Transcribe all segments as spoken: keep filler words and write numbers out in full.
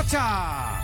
marcha.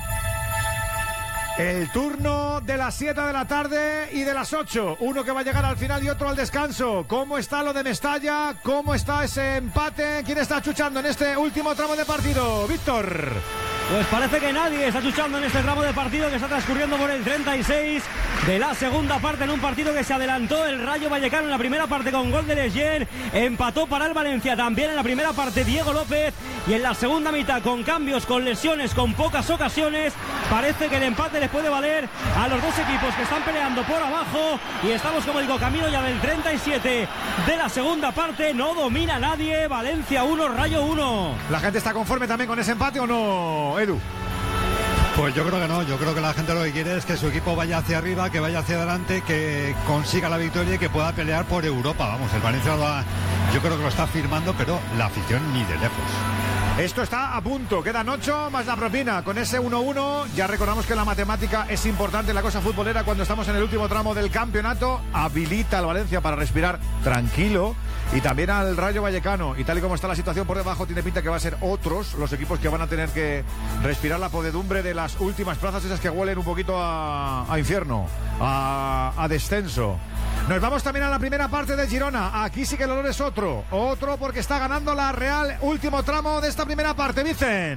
El turno de las siete de la tarde y de las ocho. Uno que va a llegar al final y otro al descanso. ¿Cómo está lo de Mestalla? ¿Cómo está ese empate? ¿Quién está chuchando en este último tramo de partido? Víctor. Pues parece que nadie está chuchando en este tramo de partido que está transcurriendo por el treinta y seis de la segunda parte, en un partido que se adelantó el Rayo Vallecano en la primera parte con gol de Legier, empató para el Valencia también en la primera parte Diego López, y en la segunda mitad, con cambios, con lesiones, con pocas ocasiones, parece que el empate les puede valer a los dos equipos que están peleando por abajo, y estamos, como digo, camino ya del treinta y siete de la segunda parte. No domina nadie, Valencia uno, Rayo uno. ¿La gente está conforme también con ese empate o no, Edu? Pues yo creo que no, yo creo que la gente lo que quiere es que su equipo vaya hacia arriba, que vaya hacia adelante, que consiga la victoria y que pueda pelear por Europa. Vamos, el Valencia lo ha, yo creo que lo está firmando, pero la afición ni de lejos. Esto está a punto, quedan ocho más la propina. Con ese uno uno ya recordamos que la matemática es importante en la cosa futbolera cuando estamos en el último tramo del campeonato. Habilita al Valencia para respirar tranquilo, y también al Rayo Vallecano, y tal y como está la situación por debajo, tiene pinta que va a ser otros los equipos que van a tener que respirar la podedumbre de las últimas plazas, esas que huelen un poquito a, a infierno, a, a descenso. Nos vamos también a la primera parte de Girona. Aquí sí que el olor es otro, otro porque está ganando la Real. Último tramo de esta primera parte, Vicen.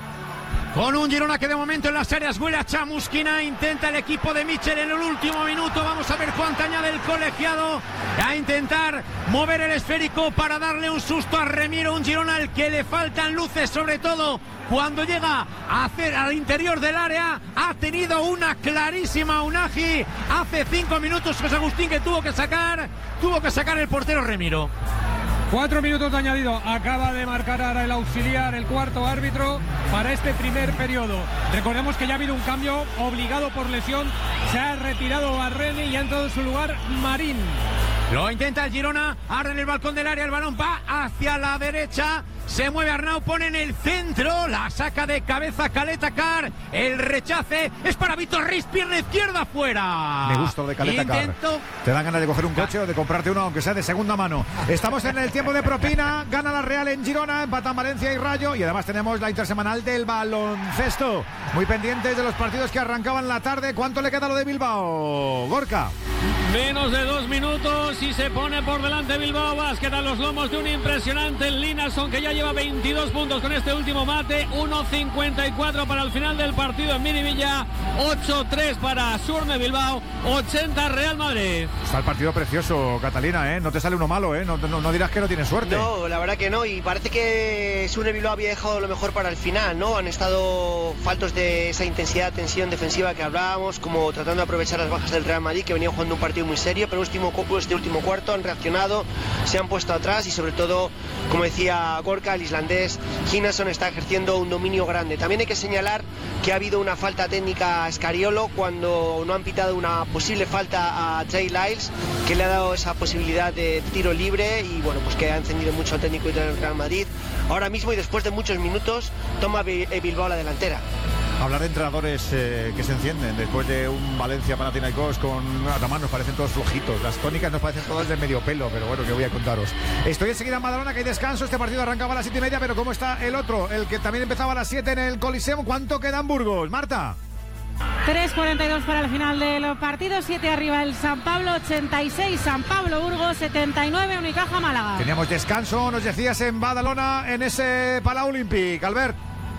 Con un Girona que de momento en las áreas huele a chamusquina. Intenta el equipo de Michel en el último minuto. Vamos a ver cuánto añade el colegiado a intentar mover el esférico para darle un susto a Remiro. Un Girona al que le faltan luces, sobre todo cuando llega a hacer al interior del área. Ha tenido una clarísima Unagi hace cinco minutos, José Agustín, que tuvo que sacar tuvo que sacar el portero Remiro. Cuatro minutos de añadido. Acaba de marcar ahora el auxiliar, el cuarto árbitro, para este primer periodo. Recordemos que ya ha habido un cambio obligado por lesión. Se ha retirado Barreni y ha entrado en su lugar Marín. Lo intenta el Girona, ahora en el balcón del área, el balón va hacia la derecha, se mueve Arnau, pone en el centro, la saca de cabeza Caleta Car, el rechace es para Víctor Riz, pierna izquierda fuera. Me gusta lo de Caleta Car. Intento... Te dan ganas de coger un coche o de comprarte uno, aunque sea de segunda mano. Estamos en el tiempo de propina, gana la Real en Girona, empatan Valencia y Rayo, y además tenemos la intersemanal del baloncesto. Muy pendientes de los partidos que arrancaban la tarde. ¿Cuánto le queda a lo de Bilbao, Gorka? Menos de dos minutos y se pone por delante Bilbao Basket a los lomos de un impresionante Linarson, que ya lleva veintidós puntos con este último mate. Uno cincuenta y cuatro para el final del partido en Miribilla. Ocho tres para Surne Bilbao. ochenta Real Madrid. Está el partido precioso, Catalina, ¿eh? No te sale uno malo, ¿eh? No, no, no dirás que no tienes suerte. No, la verdad que no, y parece que Surne Bilbao había dejado lo mejor para el final, ¿no? Han estado faltos de esa intensidad, tensión defensiva que hablábamos, como tratando de aprovechar las bajas del Real Madrid, que venía jugando un partido muy serio, pero último, este último cuarto han reaccionado, se han puesto atrás, y sobre todo, como decía Gorka, el islandés Hinason está ejerciendo un dominio grande. También hay que señalar que ha habido una falta técnica a Scariolo cuando no han pitado una posible falta a Jay Lyles, que le ha dado esa posibilidad de tiro libre, y bueno, pues que ha encendido mucho al técnico del Real Madrid. Ahora mismo, y después de muchos minutos, toma Bilbao la delantera. Hablar de entrenadores eh, que se encienden después de un Valencia Panathinaikos con Atamán, nos parecen todos flojitos. Las tónicas nos parecen todas de medio pelo, pero bueno, que voy a contaros. Estoy enseguida en Madalona, que hay descanso. Este partido arrancaba a las siete y media, pero ¿cómo está el otro? El que también empezaba a las siete en el Coliseum. ¿Cuánto queda en Burgos, Marta? tres cuarenta y dos para el final del partido. siete arriba el San Pablo, ochenta y seis San Pablo Burgos, setenta y nueve Unicaja Málaga. Teníamos descanso, nos decías, en Badalona, en ese Palau Olímpic, Albert.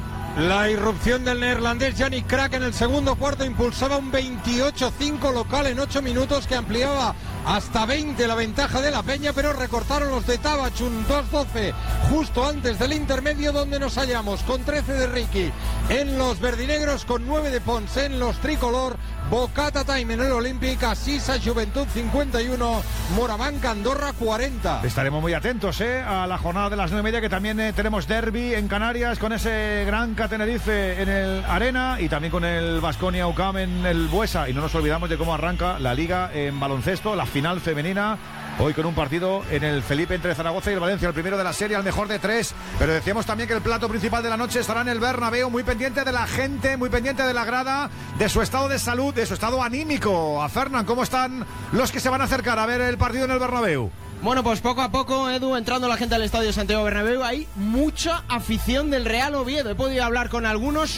La irrupción del neerlandés Yannick Crack en el segundo cuarto impulsaba un veintiocho cinco local en ocho minutos, que ampliaba hasta veinte la ventaja de la Peña, pero recortaron los de Tabach, un dos doce justo antes del intermedio, donde nos hallamos con trece de Ricky en los verdinegros, con nueve de Ponce en los tricolor. Bocata Time en el Olímpic, Asisa Juventud cincuenta y uno, Morabanca Andorra cuarenta. Estaremos muy atentos eh, a la jornada de las nueve y media, que también eh, tenemos derbi en Canarias, con ese Gran Tenerife en el Arena, y también con el Baskonia U C A M en el Buesa. Y no nos olvidamos de cómo arranca la Liga en baloncesto, la final femenina, hoy con un partido en el Felipe entre Zaragoza y el Valencia, el primero de la serie, al mejor de tres. Pero decíamos también que el plato principal de la noche estará en el Bernabéu, muy pendiente de la gente, muy pendiente de la grada, de su estado de salud, de su estado anímico. A Fernán, ¿cómo están los que se van a acercar a ver el partido en el Bernabéu? Bueno, pues poco a poco, Edu, entrando la gente al estadio Santiago Bernabéu, hay mucha afición del Real Oviedo. He podido hablar con algunos.